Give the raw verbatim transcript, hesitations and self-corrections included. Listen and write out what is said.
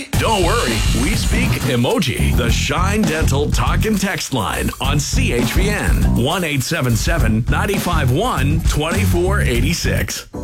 Don't worry, we speak emoji. The Shine Dental Talk and Text line on C H V N one eight seven seven, nine five one, two four eight six.